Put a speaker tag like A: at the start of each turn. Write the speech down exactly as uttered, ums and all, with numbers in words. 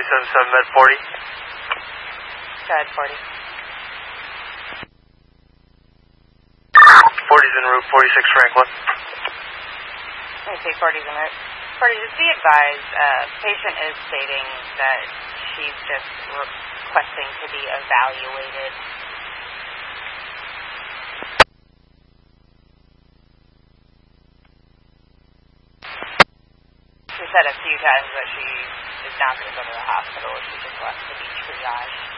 A: seven seven med forty.
B: Med forty.
A: forty's en route, forty-six Franklin.
B: Let me take forty's en route. forty, just be advised, uh, patient is stating that she's just requesting to be evaluated. She said a few times that she is not going to go to the hospital. She just wants to be triaged.